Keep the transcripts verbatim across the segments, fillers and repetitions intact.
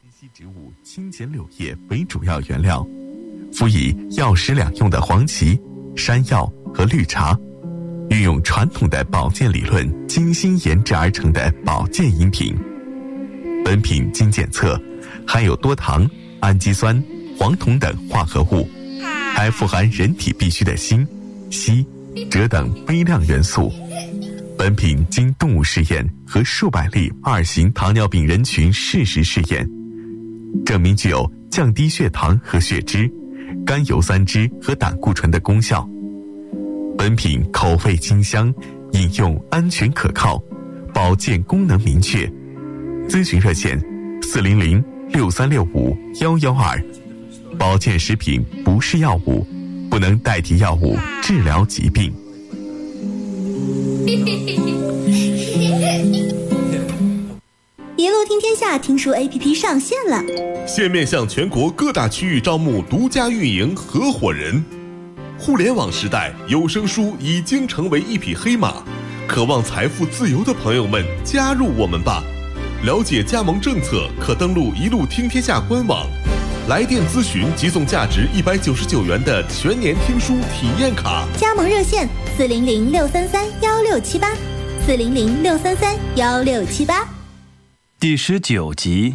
西植物清碱柳叶为主要原料，辅以药食两用的黄芪、山药和绿茶，运用传统的保健理论精心研制而成的保健饮品。本品经检测，含有多糖、氨基酸、黄酮等化合物，还富含人体必需的锌、硒、锗等微量元素。本品经动物试验和数百例二型糖尿病人群事实试验，证明具有降低血糖和血脂、甘油三酯和胆固醇的功效。本品口味清香，饮用安全可靠，保健功能明确。咨询热线：四零零六三六五幺幺二。保健食品不是药物，不能代替药物治疗疾病。 一路听天下听书 A P P 上线了， 现面向全国各大区域招募独家运营合伙人。互联网时代，有声书已经成为一匹黑马，渴望财富自由的朋友们加入我们吧。了解加盟政策，可登录一路听天下官网，来电咨询即送价值一百九十九元的全年听书体验卡。 加盟热线：四零零六三三幺六七八，四零零六三三幺六七八。 第十九集。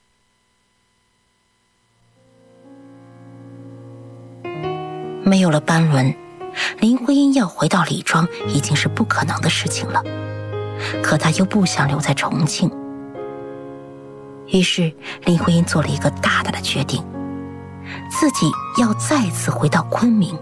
没有了班轮，林徽因要回到李庄已经是不可能的事情了，可她又不想留在重庆。于是林徽因做了一个大胆的决定，自己要再次回到昆明。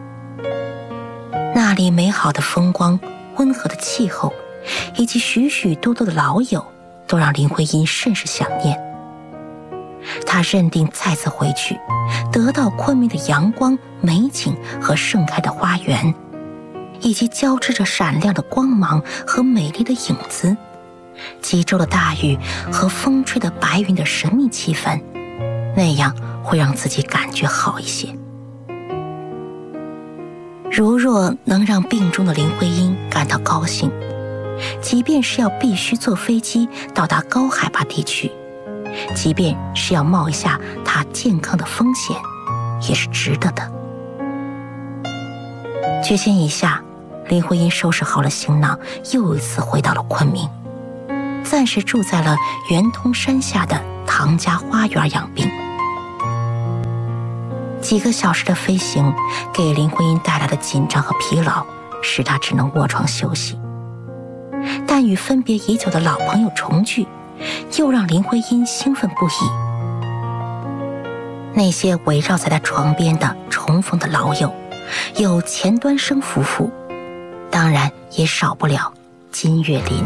那里美好的风光、温和的气候以及许许多多的老友都让林徽因甚是想念。她认定再次回去，得到昆明的阳光、美景和盛开的花园，以及交织着闪亮的光芒和美丽的影子，济州的大雨和风吹的白云的神秘气氛，那样会让自己感觉好一些。如若能让病中的林徽因感到高兴，即便是要必须坐飞机到达高海拔地区，即便是要冒一下她健康的风险，也是值得的。决心一下，林徽因收拾好了行囊，又一次回到了昆明，暂时住在了圆通山下的唐家花园养病。几个小时的飞行给林徽因带来的紧张和疲劳，使她只能卧床休息。但与分别已久的老朋友重聚，又让林徽因兴奋不已。那些围绕在她床边的重逢的老友，有钱端生夫妇，当然也少不了金岳霖。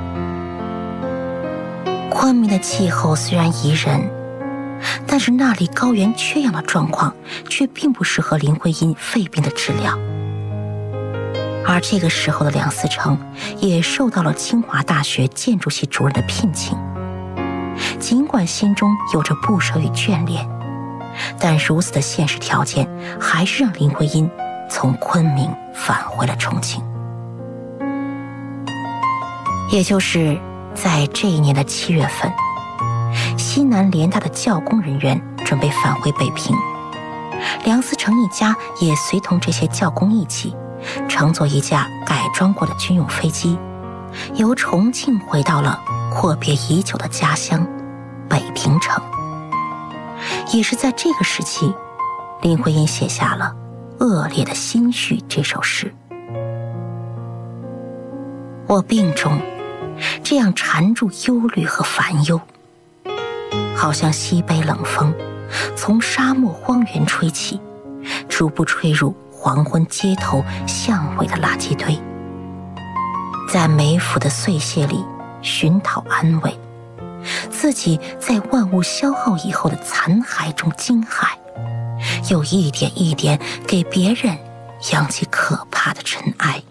昆明的气候虽然宜人，但是那里高原缺氧的状况却并不适合林徽因肺病的治疗。而这个时候的梁思成也受到了清华大学建筑系主任的聘请，尽管心中有着不舍与眷恋，但如此的现实条件还是让林徽因从昆明返回了重庆。也就是在这一年的七月份，西南联大的教工人员准备返回北平，梁思成一家也随同这些教工一起乘坐一架改装过的军用飞机，由重庆回到了阔别已久的家乡北平城。也是在这个时期，林徽因写下了《恶劣的心绪》这首诗。我病中这样缠住忧虑和烦忧，好像西北冷风从沙漠荒原吹起，逐步吹入黄昏街头巷尾的垃圾堆，在梅府的碎屑里寻讨安慰，自己在万物消耗以后的残骸中惊骇，又一点一点给别人扬起可怕的尘埃。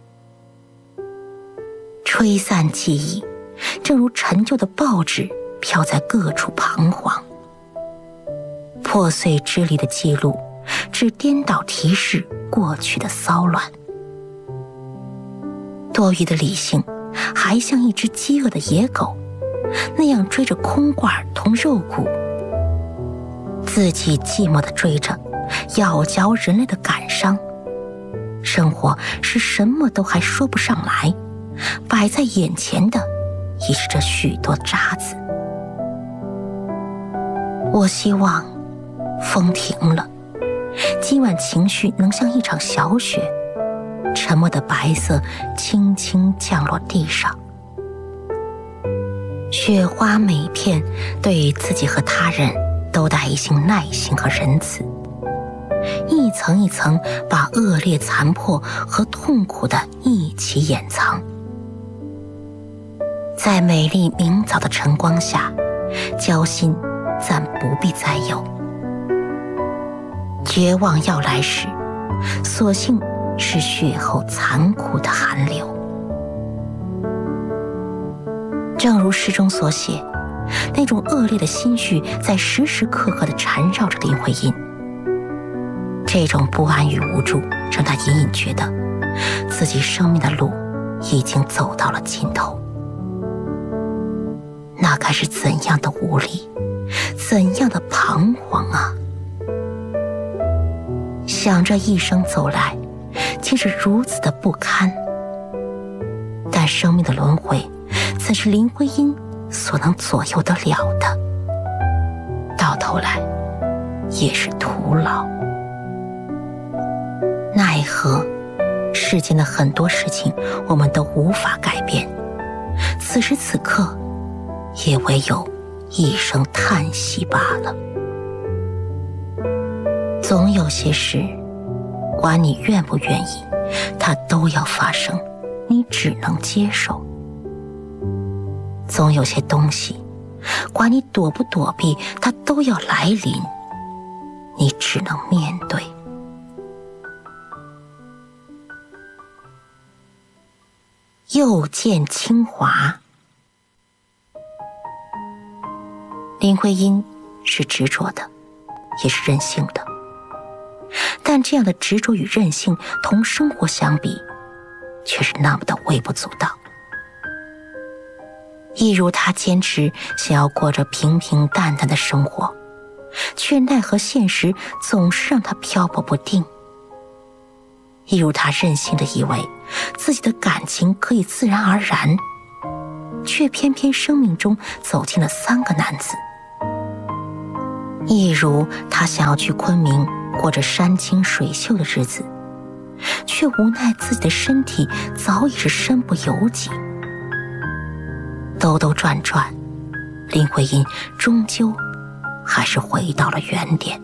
吹散记忆，正如陈旧的报纸飘在各处彷徨。破碎支离的记录只颠倒提示过去的骚乱。多余的理性还像一只饥饿的野狗， 那样追着空罐同肉骨，自己寂寞地追着咬嚼人类的感伤。生活是什么都还说不上来，摆在眼前的已是这许多渣子。我希望风停了，今晚情绪能像一场小雪，沉默的白色轻轻降落地上。雪花每片对自己和他人都带一些耐心和仁慈，一层一层把恶劣残破和痛苦的一起掩藏。在美丽明早的晨光下，交心暂不必再有。绝望要来时，所幸是雪后残酷的寒流。正如诗中所写，那种恶劣的心绪在时时刻刻地缠绕着林徽因。这种不安与无助让她隐隐觉得自己生命的路已经走到了尽头。那该是怎样的无力，怎样的彷徨啊！想这一生走来，竟是如此的不堪。但生命的轮回，怎是林徽因所能左右得了的？到头来，也是徒劳。奈何，世间的很多事情我们都无法改变，此时此刻，也唯有一声叹息罢了。总有些事，管你愿不愿意，它都要发生，你只能接受。总有些东西，管你躲不躲避，它都要来临，你只能面对。又见清华。林徽因是执着的，也是任性的，但这样的执着与任性同生活相比，却是那么的微不足道。一如她坚持想要过着平平淡淡的生活，却奈何现实总是让她漂泊不定。一如她任性的以为自己的感情可以自然而然，却偏偏生命中走进了三个男子。一如她想要去昆明过着山清水秀的日子，却无奈自己的身体早已是身不由己。兜兜转转，林徽因终究还是回到了原点。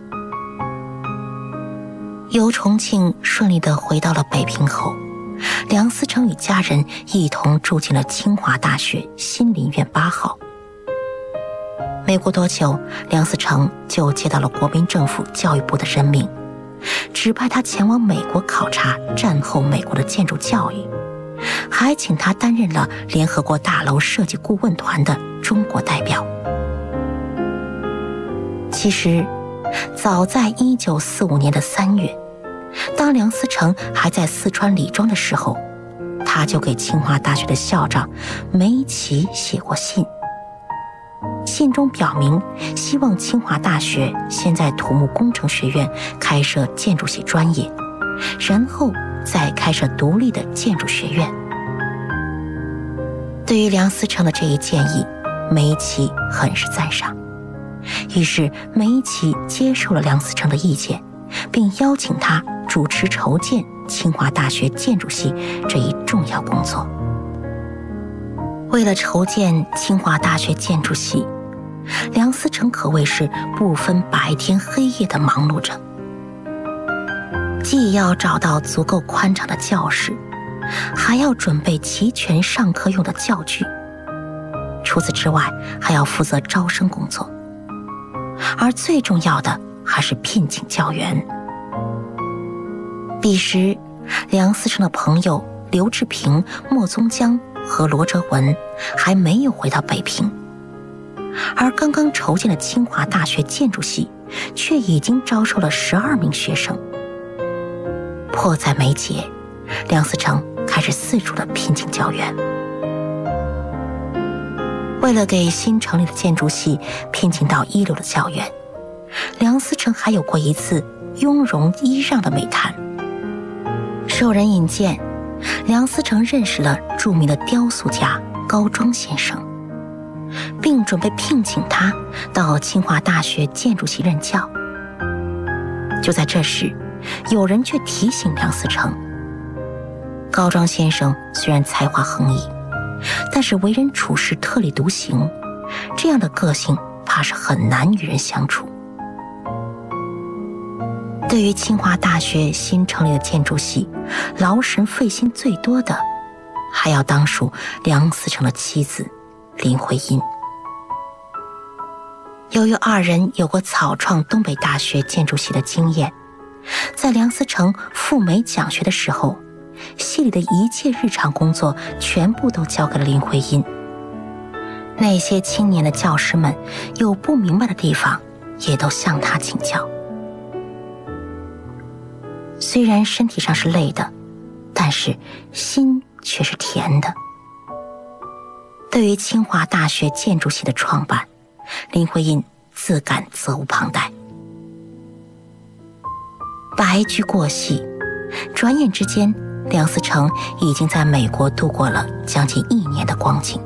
由重庆顺利地回到了北平后，梁思成与家人一同住进了清华大学新林院八号。没过多久，梁思成就接到了国民政府教育部的任命，指派他前往美国考察战后美国的建筑教育，还请他担任了联合国大楼设计顾问团的中国代表。其实，早在一九四五年的三月，当梁思成还在四川李庄的时候，他就给清华大学的校长梅琦写过信。信中表明，希望清华大学先在土木工程学院开设建筑系专业，然后再开设独立的建筑学院。对于梁思成的这一建议，梅琦很是赞赏。于是梅琦接受了梁思成的意见，并邀请他主持筹建清华大学建筑系这一重要工作。为了筹建清华大学建筑系，梁思成可谓是不分白天黑夜地忙碌着，既要找到足够宽敞的教室，还要准备齐全上课用的教具，除此之外还要负责招生工作，而最重要的还是聘请教员。彼时，梁思成的朋友刘志平、莫宗江和罗哲文还没有回到北平，而刚刚筹建的清华大学建筑系却已经招收了十二名学生。迫在眉睫，梁思成开始四处的聘请教员。 为了给新成立的建筑系聘请到一流的教员，梁思成还有过一次雍容揖让的美谈。受人引荐，梁思成认识了著名的雕塑家高庄先生，并准备聘请他到清华大学建筑系任教。就在这时，有人却提醒梁思成，高庄先生虽然才华横溢，但是为人处事特立独行，这样的个性怕是很难与人相处。对于清华大学新成立的建筑系，劳神费心最多的还要当属梁思成的妻子林徽因。由于二人有过草创东北大学建筑系的经验，在梁思成赴美讲学的时候，系里的一切日常工作全部都交给了林徽因。那些青年的教师们有不明白的地方，也都向他请教。虽然身体上是累的，但是心却是甜的。对于清华大学建筑系的创办，林徽因自感责无旁贷。白驹过隙，转眼之间，梁思成已经在美国度过了将近一年的光景。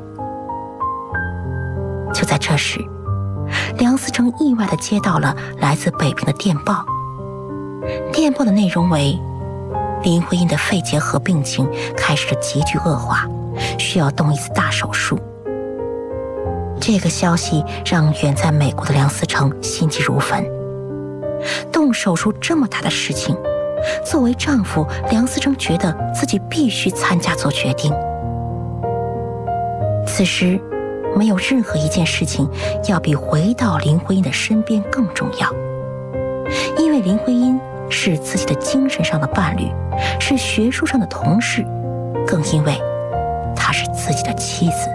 就在这时，梁思成意外地接到了来自北平的电报。电报的内容为，林徽因的肺结核病情开始了急剧恶化，需要动一次大手术。这个消息让远在美国的梁思成心急如焚。动手术这么大的事情，作为丈夫，梁思成觉得自己必须参加做决定。此时，没有任何一件事情要比回到林徽因的身边更重要，因为林徽因是自己的精神上的伴侣，是学术上的同事，更因为她是自己的妻子。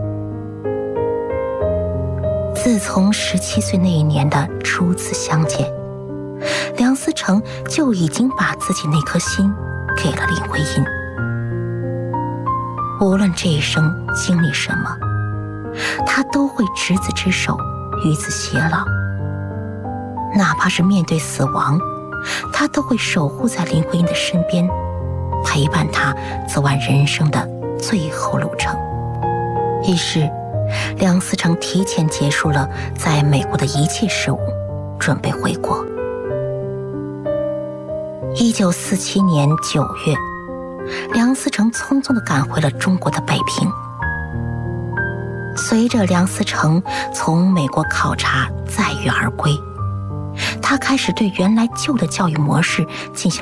自从十七岁那一年的初次相见，梁思成就已经把自己那颗心给了林徽因。无论这一生经历什么，他都会执子之手，与子偕老。哪怕是面对死亡，他都会守护在林徽因的身边，陪伴她走完人生的最后路程。于是，梁思成提前结束了在美国的一切事务，准备回国。一九四七年九月，梁思成匆匆地赶回了中国的北平。随着梁思成从美国考察载誉而归，他开始对原来旧的教育模式进行